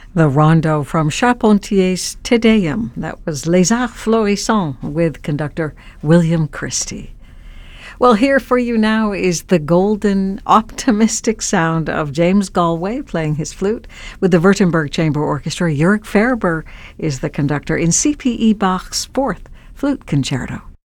The rondo from Charpentier's Te Deum. That was Les Arts Florissants with conductor William Christie. Well, here for you now is the golden, optimistic sound of James Galway playing his flute with the Württemberg Chamber Orchestra. Jörg Ferber is the conductor in C.P.E. Bach's Fourth Flute Concerto.